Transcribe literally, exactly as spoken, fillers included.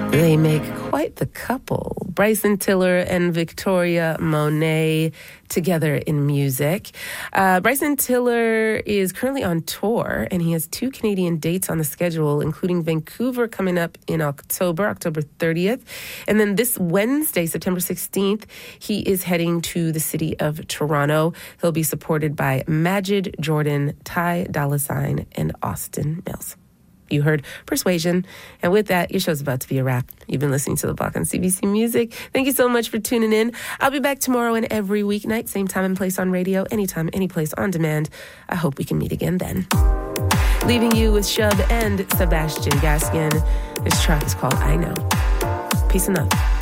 They make quite the couple. Bryson Tiller and Victoria Monet together in music. Uh, Bryson Tiller is currently on tour, and he has two Canadian dates on the schedule, including Vancouver coming up in October, October thirtieth. And then this Wednesday, September sixteenth, he is heading to the city of Toronto. He'll be supported by Majid Jordan, Ty Dolla $ign, and Austin Mills. You heard Persuasion. And with that, your show's about to be a wrap. You've been listening to The Block on C B C Music. Thank you so much for tuning in. I'll be back tomorrow and every weeknight, same time and place on radio, anytime, any place on demand. I hope we can meet again then. Leaving you with Shub and Sebastian Gaskin. This track is called I Know. Peace and love.